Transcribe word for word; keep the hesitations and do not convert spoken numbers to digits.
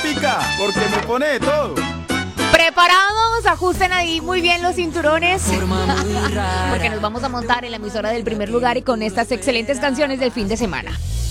pica, porque me pone de todo. ¿Preparados? Ajusten ahí muy bien los cinturones. Porque nos vamos a montar en la emisora del primer lugar y con estas excelentes canciones del fin de semana.